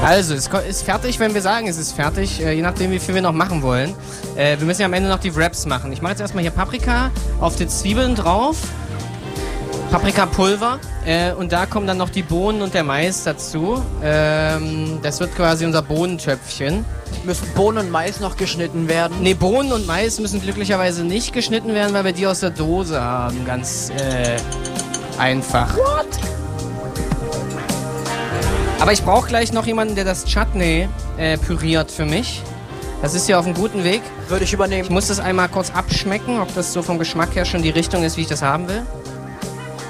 Also, es ist fertig, wenn wir sagen, es ist fertig, je nachdem, wie viel wir noch machen wollen. Wir müssen ja am Ende noch die Wraps machen. Ich mache jetzt erstmal hier Paprika auf die Zwiebeln drauf. Paprikapulver. Und da kommen dann noch die Bohnen und der Mais dazu. Das wird quasi unser Bohnentöpfchen. Müssen Bohnen und Mais noch geschnitten werden? Ne, Bohnen und Mais müssen glücklicherweise nicht geschnitten werden, weil wir die aus der Dose haben. Ganz einfach. What? Aber ich brauche gleich noch jemanden, der das Chutney püriert für mich. Das ist ja auf einem guten Weg. Würde ich übernehmen. Ich muss das einmal kurz abschmecken, ob das so vom Geschmack her schon die Richtung ist, wie ich das haben will.